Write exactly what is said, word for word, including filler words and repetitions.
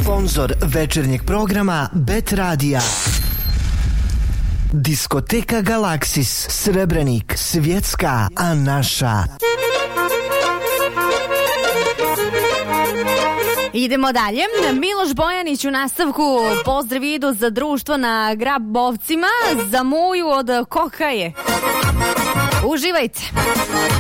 Sponzor večernjeg programa Bet Radija. Diskoteka Galaksis, Srebrenik, svjetska, a naša. Idemo dalje. Miloš Bojanić u nastavku. Pozdrav idu za društvo na Grabovcima, za Muju od Kokaje. Uživajte.